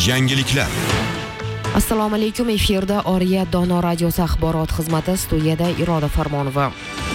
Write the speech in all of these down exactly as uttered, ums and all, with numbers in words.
Yangiliklar. Assalomu alaykum, efirda Oriya Dono radiosi axborot xizmati, studiyada Iroda Farmonova.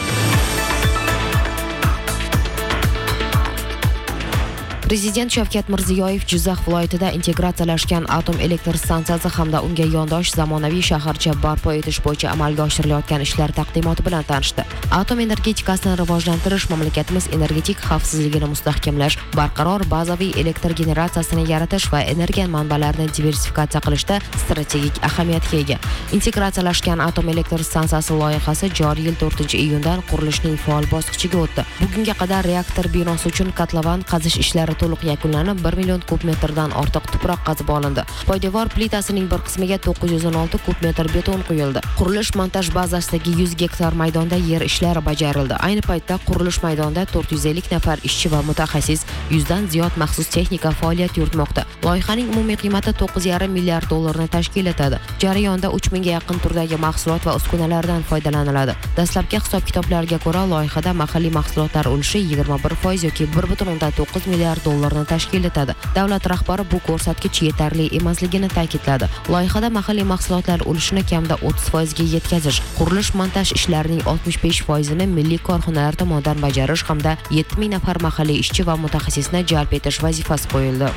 Prezident Shavkat Mirziyoyev Jizzax viloyatida integratsiyalashgan atom elektr stansiyasi hamda unga yondosh zamonaviy shaharcha barpo etish bo'yicha amalga oshirilayotgan ishlar taqdimoti bilan tanishdi. Atom energetikasini rivojlantirish, mamlakatimiz energetik xavfsizligini mustahkamlash, barqaror bazaviy elektr generatsiyasini yaratish va energiya manbalarini diversifikatsiya qilishda strategik ahamiyatga ega. Integratsiyalashgan atom elektr stansiyasi loyihasi joriy yil to'rtinchi iyundan qurilishning faol bosqichiga o'tdi. Bugunga qadar reaktor binosi uchun kotlovan qazish ishlari to'liq yakunlanib, bir million kub metrdan ortiq tuproq qazib olindi. Poydevor plitasining bir qismiga to'qqiz yuz o'n olti kub metr beton quyildi. Qurilish montaj bazasidagi yuz gektar maydonda yer ishlari bajarildi. Ayni paytda qurilish maydonida to'rt yuz ellik nafar ishchi va mutaxassis, yuzdan ziyod maxsus texnika faoliyat yuritmoqda. Loyihaning umumiy qiymati to'qqiz yarim milliard dollarni tashkil etadi. Jarayonda uch mingga yaqin turdagi mahsulot va uskunalardan foydalaniladi. Dastlabki hisob-kitoblarga ko'ra, loyihada mahalliy mahsulotlar ulushi yigirma bir foiz yoki bir butun o'ndan to'qqiz milliard dollarni tashkil etadi. Davlat rahbari bu ko'rsatkich yetarli emasligini ta'kidladi. Loyihada mahalliy mahsulotlar ulushini kamida o'ttiz foizga yetkazish, qurilish montaj ishlarining oltmish besh foizini milliy korxonalar tomonidan bajarish hamda yetti ming nafar mahalliy ishchi va mutaxassisni jalb etish vazifasi qo'yildi.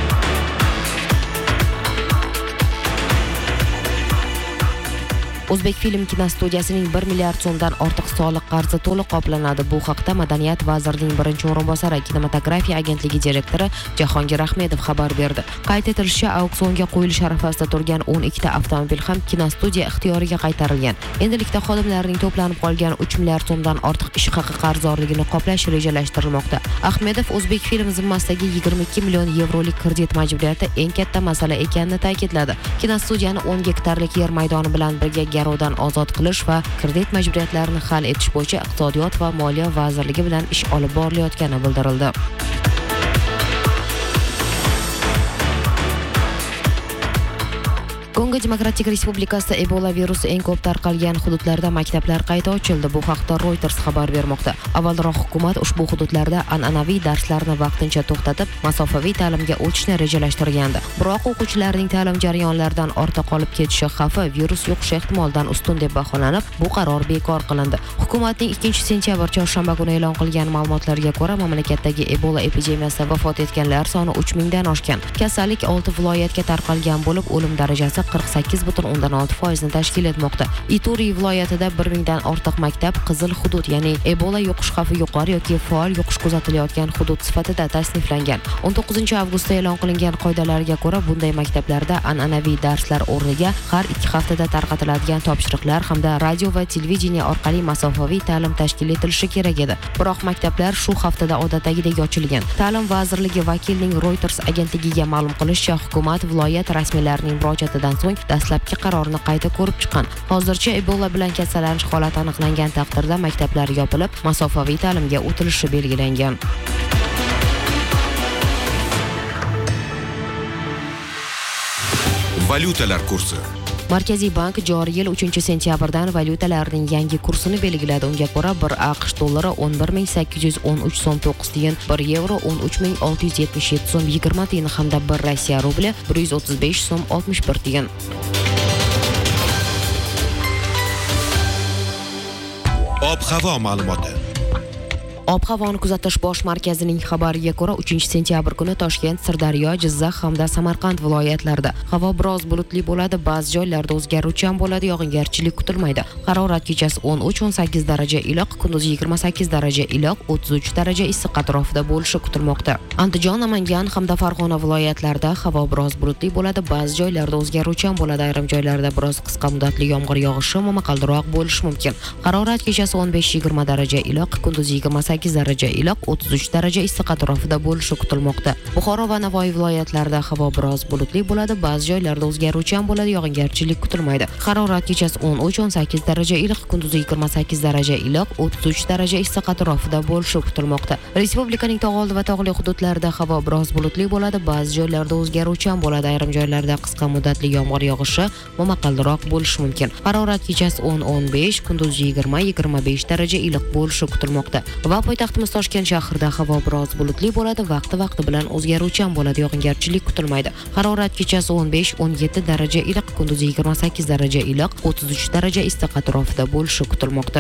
O'zbekfilm kinostudiyasining bir milliard so'mdan ortiq soliq qarzi to'liq qoplanadi. Bu haqda Madaniyat vazirining birinchi o'rinbosari, kinematografiya agentligi direktori Jahongir Ahmedov xabar berdi. Qayd etilishicha, auksionga qo'yilish arafasida turgan o'n ikkita avtomobil ham kinostudiya ixtiyoriga qaytarilgan. Endilikda xodimlarning to'planib qolgan uch milliard so'mdan ortiq ish haqi qarzdorligini qoplash rejalashtirilmoqda. Ahmedov O'zbekfilm zimmasidagi yigirma ikki million yevrolik kredit majburiyati eng katta masala ekanini ta'kidladi. Kinostudiyani o'n gektarlik yer maydoni bilan birga garovdan ozod qilish va kredit majburiyatlarini hal etish bo'yicha Iqtisodiyot va Moliya vazirligi bilan ish olib borilayotgani bildirildi. Kongo Demokratik Respublikasida Ebola virusi eng ko'p tarqalgan hududlarda maktablar qayta ochildi. Bu haqda Reuters xabar bermoqda. Avvalroq hukumat ushbu hududlarda an'anaviy darslarni vaqtincha to'xtatib, masofaviy ta'limga o'tishni rejalashtirgandi. Biroq o'quvchilarning ta'lim jarayonlaridan ortda qolib ketishi xavfi virus yuqishi ehtimoldan ustun deb baholanib, bu qaror bekor qilindi. Hukumatning ikkinchi sentyabr chorshanba kuni e'lon qilgan ma'lumotlarga ko'ra, mamlakatdagi Ebola epidemiyasida vafot etganlar soni uch mingdan oshgan. Kasallik olti viloyatga tarqalgan bo'lib, o'lim darajasi qirq sakkiz butun o'ndan olti foizni tashkil etmoqda. Ituri viloyatida bir mingdan ortiq maktab qizil hudud, ya'ni Ebola yuqish xavfi yuqori yoki faol yuqish kuzatilayotgan hudud sifatida tasniflangan. o'n to'qqizinchi avgustda e'lon qilingan qoidalarga ko'ra, bunday maktablarda an'anaviy darslar o'rniga har ikki haftada tarqatiladigan topshiriqlar hamda radio va televideniya orqali masofaviy ta'lim tashkil etilishi kerak edi. Biroq maktablar shu haftada odatdagidek ochilgan. Ta'lim vazirligi vakilining Reuters agentligiga ma'lum qilishicha, hukumat viloyat rasmiylarining murojaatidan so'ng dastlabki qarorni qayta ko'rib chiqqan. Hozircha Ebola bilan kasallanish holati aniqlangan taqdirda maktablar yopilib, masofaviy ta'limga o'tilishi belgilangan. Valyutalar kursi. Markaziy bank joriy yil uchinchi sentyabrdan valyutalarning yangi kursini belgiladi. Unga ko'ra, bir AQSh dollari o'n bir ming sakkiz yuz o'n uch so'm to'qqiz tiyin, bir yevro o'n uch ming olti yuz yetmish yetti so'm yigirma tiyin hamda bir Rossiya rubli bir yuz o'ttiz besh so'm oltmish bir tiyin. Ob-havo ma'lumoti. Ob-havoni kuzatish bosh markazining xabariga ko'ra, uchinchi sentyabr kuni Toshkent, Sirdaryo, Jizzax hamda Samarqand viloyatlarida havo biroz bulutli bo'ladi, ba'zi joylarda o'zgaruvchan bo'ladi, yog'ingarchilik kutilmaydi. Harorat kechasi o'n uch o'n sakkiz daraja iliq, kunduz yigirma sakkiz daraja iliq, o'ttiz uch daraja issiq atrofida bo'lishi kutilmoqda. Andijon, Namangan hamda Farg'ona viloyatlarida havo biroz bulutli bo'ladi, ba'zi joylarda o'zgaruvchan bo'ladi, ayrim joylarda biroz qisqa muddatli yomg'ir yog'ishi momaqaldiroq bo'lishi mumkin. Harorat kechasi o'n besh yigirma daraja iliq, kunduz yigirma sakkiz daraja iliq, o'ttiz uch daraja issiq atrofida bo'lishi kutilmoqda. Buxoro va Navoiy viloyatlarida havo biroz bulutli bo'ladi, ba'zi joylarda o'zgaruvchan bo'ladi, yog'ingarchilik kutilmaydi. Harorat kechasi o'n uch o'n sakkiz daraja iliq, kunduz yigirma sakkiz daraja iliq, o'ttiz uch daraja issiq atrofida bo'lishi kutilmoqda. Respublikaning tog'oldi va tog'li hududlarida havo biroz bulutli bo'ladi, ba'zi joylarda o'zgaruvchan bo'ladi, ayrim joylarda qisqa muddatli yomg'ir yog'ishi momaqaldiroq bo'lishi mumkin. Harorat kechasi o'n o'n besh, kunduz yigirma yigirma besh daraja iliq bo'lishi kutilmoqda. Va poytaxtimiz Toshkent shahrida havo biroz bulutli bo'ladi, vaqti-vaqti bilan o'zgaruvchan bo'ladi, yog'ingarchilik kutilmaydi. Harorat kechasi o'n besh o'n yetti daraja iliq, kunduzi yigirma sakkiz daraja iliq, o'ttiz uch daraja issiq atrofida bo'lishi kutilmoqda.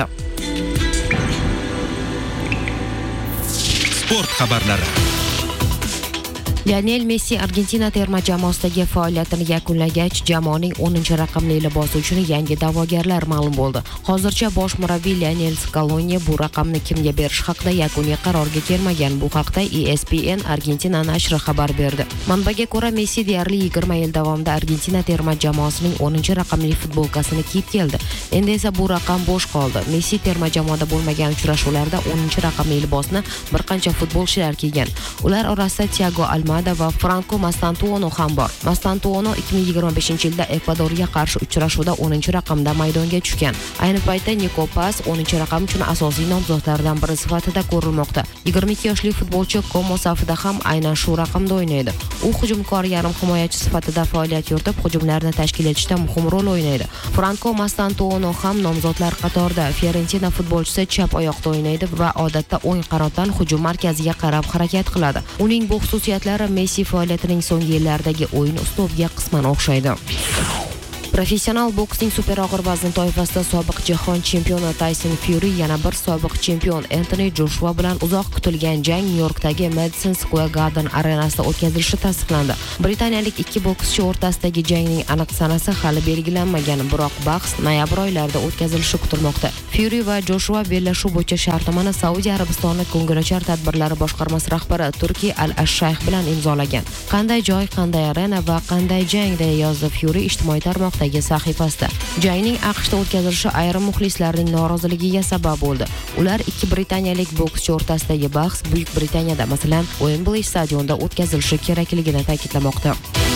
Sport xabarlari. Lionel Messi Argentina terma jamoasidagi faoliyatini yakunlagach, jamoaning o'ninchi raqamli libosi uchun yangi da'vogarlar ma'lum bo'ldi. Hozircha bosh murabbiy Lionel Scaloni bu raqamni kimga berish haqida yakuniy qarorga kelmagan. Bu haqda E S P N Argentina nashri xabar berdi. Manbaga ko'ra, Messi deyarli yigirma yil davomida Argentina terma jamoasining o'ninchi raqamli futbolkasini kiyib keldi. Endi esa bu raqam bo'sh qoldi. Messi terma jamoada bo'lmagan uchrashuvlarda o'ninchi raqamli libosni bir qancha futbolchilar kiygan. Ular orasida Thiago Almada va Franco Mastantuono ham bor. Mastantuono ikki ming yigirma beshinchi yilda Ekvadorga qarshi uchrashuvda o'ninchi raqamda maydonga tushgan. Ayni paytda Nico Paz o'ninchi raqam uchun asosiy nomzodlardan biri sifatida ko'rilmoqda. yigirma ikki yoshli futbolchi Como safida ham aynan shu raqamda o'ynaydi. U hujumkor yarim himoyachi sifatida faoliyat yuritib, hujumlarni tashkil etishda muhim rol o'ynaydi. Franco Mastantuono ham nomzodlar qatorida. Fiorentina futbolchisi chap oyoqda o'ynaydi va odatda o'ng qanotdan hujum markaziga qarab harakat qiladi. Uning bu xususiyatlari Messi faoliyatining so'nggi yillardagi o'yin uslubiga qisman o'xshaydi. Professional boksning super og'ir vazn toifasida sobiq jahon chempioni Tyson Fury yana bir sobiq chempion Anthony Joshua bilan uzoq kutilgan jang Nyu-Yorkdagi Madison Square Garden arenasida o'tkazilishi tasdiqlandi. Britaniyalik ikki bokschi o'rtasidagi jangning aniq sanasi hali belgilanmagan, biroq bahs noyabr oylarida o'tkazilishi kutilmoqda. Fury va Joshua bellashuv bo'yicha shartnomani Saudiya Arabistoni ko'ngilochar tadbirlari boshqarmasi rahbari Turki Al-Ashshayx bilan imzolagan. Qanday joy, qanday arena va qanday jang, deya yozdi Fury ijtimoiy tarmoqda sahifasida. Jangning AQShda o'tkazilishi ayrim muxlislarning noroziligiga sabab bo'ldi. Ular ikki britaniyalik bokschi o'rtasidagi bahs Buyuk Britaniyada, masalan, Wembley stadionida o'tkazilishi kerakligini ta'kidlamoqda.